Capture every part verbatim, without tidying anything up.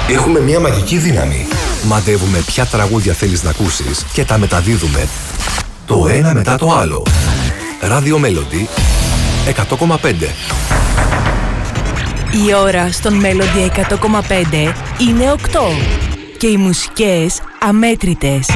Έχουμε μια μαγική δύναμη. Μαντεύουμε ποια τραγούδια θέλεις να ακούσεις και τα μεταδίδουμε το ένα μετά το άλλο. Radio Melody εκατό κόμμα πέντε. Η ώρα στον Melody εκατό κόμμα πέντε είναι οκτώ και οι μουσικές αμέτρητες.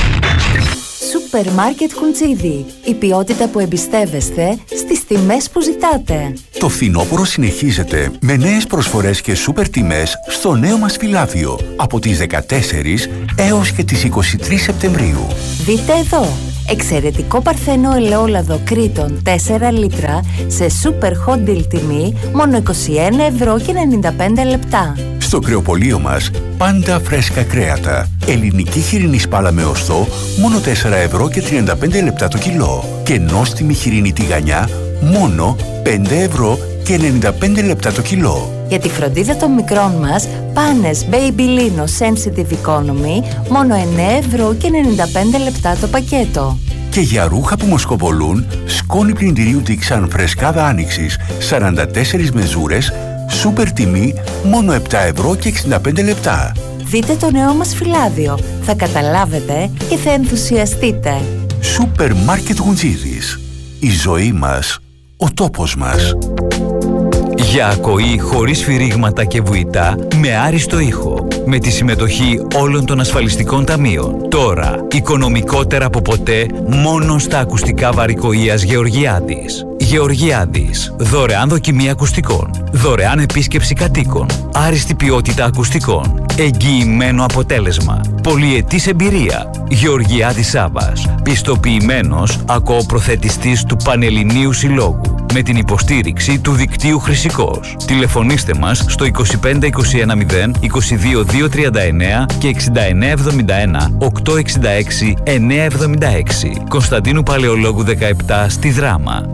Σούπερ Μάρκετ Χουντζίδι. Η ποιότητα που εμπιστεύεστε στις τιμές που ζητάτε. Το φθινόπωρο συνεχίζεται με νέες προσφορές και σούπερ τιμές στο νέο μας φυλάδιο από τις δεκατέσσερις έως και τις είκοσι τρεις Σεπτεμβρίου. Δείτε εδώ. Εξαιρετικό παρθένο ελαιόλαδο Κρήτον τέσσερα λίτρα σε super hot deal τιμή μόνο είκοσι ένα ευρώ και ενενήντα πέντε λεπτά. Στο κρεοπωλείο μας πάντα φρέσκα κρέατα. Ελληνική χοιρινή σπάλα με οστό μόνο τέσσερα ευρώ και τριάντα πέντε λεπτά το κιλό. Και νόστιμη χοιρινή τηγανιά μόνο πέντε ευρώ και ενενήντα πέντε λεπτά το κιλό. Για τη φροντίδα των μικρών μας, πάνες Babyliss Sensitive Economy μόνο εννέα ευρώ και ενενήντα πέντε λεπτά το πακέτο. Και για ρούχα που μοσκοβολούν, σκόνη πλυντηρίου Dixan φρεσκάδα άνοιξης σαράντα τέσσερις μεζούρες, σούπερ τιμή μόνο επτά ευρώ και εξήντα πέντε λεπτά. Δείτε το νέο μας φυλάδιο, θα καταλάβετε και θα ενθουσιαστείτε. Σούπερ Μάρκετ Γουντζίδης. Η ζωή μας, ο τόπος μας. Για ακοή χωρίς σφυρίγματα και βουητά με άριστο ήχο. Με τη συμμετοχή όλων των ασφαλιστικών ταμείων. Τώρα, οικονομικότερα από ποτέ, μόνο στα ακουστικά βαρικοείας Γεωργιάδης. Γεωργιάδης. Δωρεάν δοκιμή ακουστικών. Δωρεάν επίσκεψη κατοίκων. Άριστη ποιότητα ακουστικών. Εγγυημένο αποτέλεσμα. Πολυετής εμπειρία. Γεωργιάδης Σάββας. Πιστοποιημένος ακοοπροθετιστής του Πανελληνίου Συλλόγου. Με την υποστήριξη του δικτύου Χρυσικός. Τηλεφωνήστε μας στο είκοσι πέντε είκοσι ένα μηδέν είκοσι δύο δύο τριάντα εννέα και εξήντα εννέα εβδομήντα ένα οκτακόσια εξήντα έξι εννιακόσια εβδομήντα έξι. Κωνσταντίνου Παλαιολόγου δεκαεπτά στη Δράμα.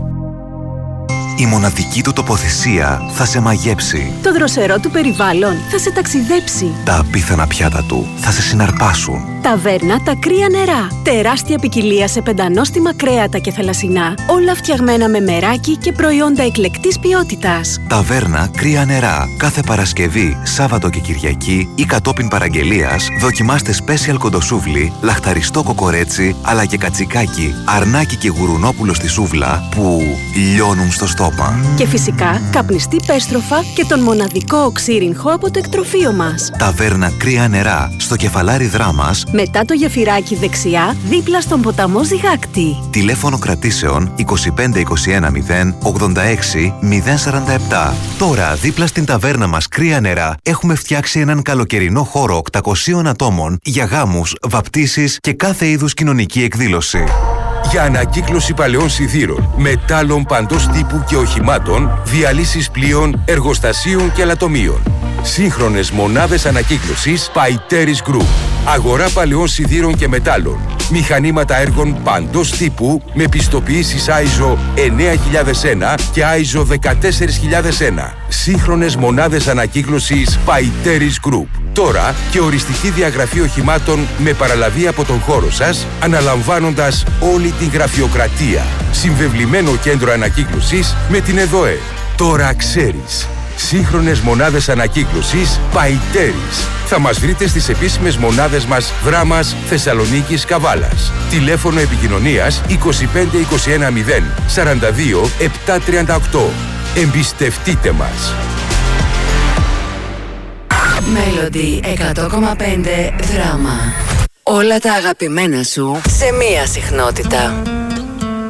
Η μοναδική του τοποθεσία θα σε μαγέψει. Το δροσερό του περιβάλλον θα σε ταξιδέψει. Τα απίθανα πιάτα του θα σε συναρπάσουν. Ταβέρνα Τα Κρύα Νερά. Τεράστια ποικιλία σε πεντανόστιμα κρέατα και θαλασσινά. Όλα φτιαγμένα με μεράκι και προϊόντα εκλεκτής ποιότητας. Ταβέρνα Κρύα Νερά. Κάθε Παρασκευή, Σάββατο και Κυριακή ή κατόπιν παραγγελίας δοκιμάστε special κοντοσούβλι, λαχταριστό κοκορέτσι αλλά και κατσικάκι, αρνάκι και γουρουνόπουλο στη σούβλα που λιώνουν στο στόμα. Και φυσικά καπνιστή πέστροφα και τον μοναδικό οξύριγχο από το εκτροφείο μας. Ταβέρνα Κρύα Νερά, στο Κεφαλάρι Δράμας, μετά το γεφυράκι δεξιά, δίπλα στον ποταμό Ζυγάκτη. Τηλέφωνο κρατήσεων είκοσι πέντε είκοσι ένα μηδέν ογδόντα έξι μηδέν σαράντα επτά. Τώρα, δίπλα στην ταβέρνα μας Κρύα Νερά, έχουμε φτιάξει έναν καλοκαιρινό χώρο οκτακοσίων ατόμων για γάμους, βαπτίσεις και κάθε είδους κοινωνική εκδήλωση. Για ανακύκλωση παλαιών σιδήρων, μετάλλων παντός τύπου και οχημάτων, διαλύσεις πλοίων, εργοστασίων και αλατομείων. Σύγχρονες μονάδες ανακύκλωσης Paiteris Group. Αγορά παλαιών σιδήρων και μετάλλων. Μηχανήματα έργων παντός τύπου με πιστοποιήσεις άι ες ο εννέα χιλιάδες ένα και άι ες ο δεκατέσσερα χιλιάδες ένα. Σύγχρονες μονάδες ανακύκλωσης Paiteris Group. Τώρα και οριστική διαγραφή οχημάτων με παραλαβή από τον χώρο σας, αναλαμβάνοντας όλη την γραφειοκρατία. Συμβεβλημένο κέντρο ανακύκλωσης με την ΕΔΟΕ. Τώρα ξέρεις. Σύγχρονες μονάδες ανακύκλωσης Paiteris. Θα μας βρείτε στις επίσημες μονάδες μας Δράμας, Θεσσαλονίκης, Καβάλας. Τηλέφωνο επικοινωνίας είκοσι πέντε είκοσι ένα μηδέν σαράντα δύο επτακόσια τριάντα οκτώ. Εμπιστευτείτε μας. Melody εκατό κόμμα πέντε Δράμα. Όλα τα αγαπημένα σου σε μία συχνότητα.